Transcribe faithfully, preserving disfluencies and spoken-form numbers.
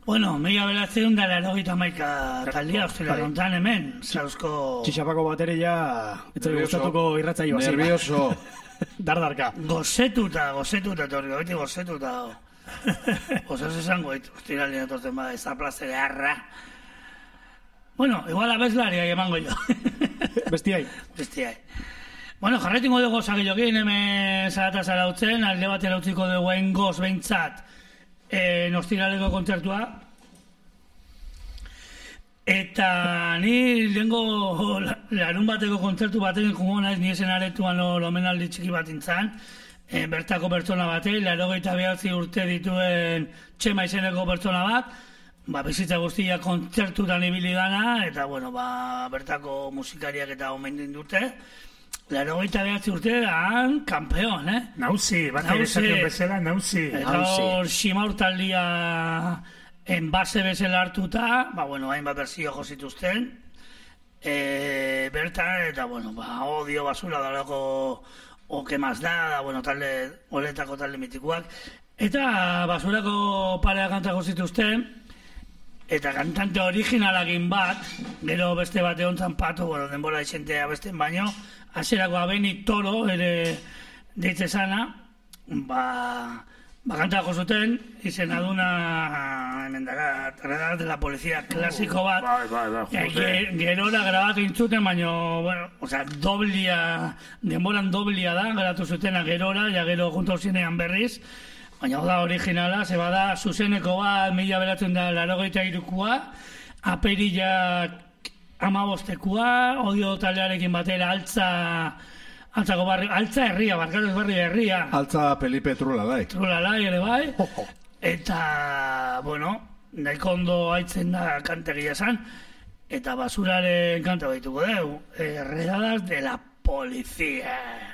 Bueno, mila belatzen da laurogeita hamaika taldia, ostela lontan hemen, zauzko... Txixapako bateria, etzai gustatuko irratzaio hasi. Nervioso. Dardarka. Gozetuta, gozetuta, torri, beti gozetuta. Osaz esango, ostiralien etortzen bada, ez da plazere harra. Bueno, igual abeslaria emango jo. Bestiai. Bestiai. Bueno, jarretingo dugu zagillokin, hemen zarata zarautzen, alde batera utziko dugu engoz behintzat en ostiraleko kontzertua. Eta ni lehenko larun bateko kontzertu batekin jungo naiz, ni esen aretuan lomenaldi txiki bat intzan, e, bertako pertsona bate, laurogeita behatzi urte dituen Txema izeneko pertsona bat, ba, bizitza guztia kontzertutan ibili dana, eta bueno, ba, bertako musikariak eta omen dute. Laurogeita behatzi urte, han, kampeon, eh? Nauzi, bat egizatzen bezala, nauzi. Eta hor, Ximaur taldia enbase bezala hartuta, ba, bueno, hainbat berzio jozituzten, e, bertan, eta, bueno, ba, odio basura dalako oke maz da, da, bueno, talde, oletako talde mitikuak, eta basurako parea kanta jozituzten, eta kantante originalakin bat, gero beste bat egon zanpatu, bueno, denbora izentea besten baino, hasierako Abeni Toro ere deitze zana, ba, ba kantako zuten, izena duna, hemen daga, Tarrera de la Policía klasiko bat, Bai, bai, bai, e, gerora grabatu intzuten, baino, bueno, osea, doblia, denboran doblia da, grabatu zutena gerora, ja gero junto zinean berriz, baina da originala, ze bada, zuzeneko bat, mila beratzen da, laurogeita hirukua, aperillak amabostekua, odio taldearekin batera, altza, altzako barri, altza herria, barkatuz barri herria. Altza Felipe Trulalai. Trulalai ere bai, eta, bueno, nahiko ondo haitzen da kantegia esan, eta basuraren kanta baituko dugu, Herredadas de la Policía.